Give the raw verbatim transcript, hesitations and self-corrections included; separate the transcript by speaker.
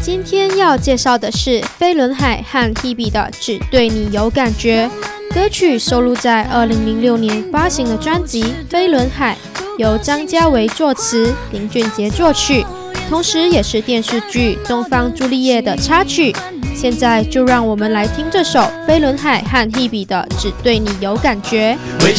Speaker 1: 今天要介绍的是飞轮海和 Hebe 的《只对你有感觉》。歌曲收录在二零零六年发行的专辑《飞轮海》，由张家维作词，林俊杰作曲，同时也是电视剧《东方朱丽叶》的插曲。现在就让我们来听这首飞轮海和 Hebe 的《只对你有感觉》。
Speaker 2: 为